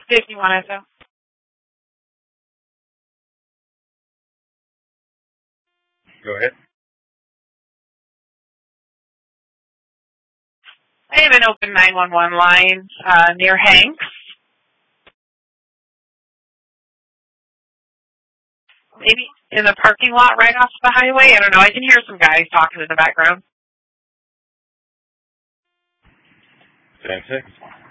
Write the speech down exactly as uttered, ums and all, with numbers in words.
fifty-one S O. Go ahead. I have an open nine one one line uh, near Hanks. Maybe in the parking lot right off the highway. I don't know. I can hear some guys talking in the background. ten six.